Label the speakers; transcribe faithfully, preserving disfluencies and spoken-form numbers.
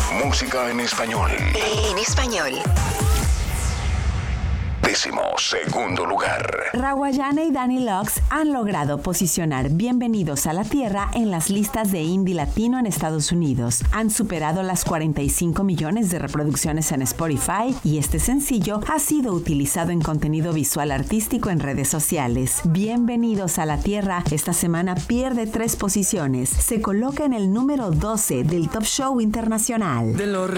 Speaker 1: Música en español.
Speaker 2: En español.
Speaker 1: Décimo segundo lugar.
Speaker 3: Rawayana y Danny Lux han logrado posicionar Bienvenidos a la Tierra en las listas de indie latino en Estados Unidos. Han superado las cuarenta y cinco millones de reproducciones en Spotify y este sencillo ha sido utilizado en contenido visual artístico en redes sociales. Bienvenidos a la Tierra esta semana pierde tres posiciones. Se coloca en el número doce del Top Show Internacional.
Speaker 4: De los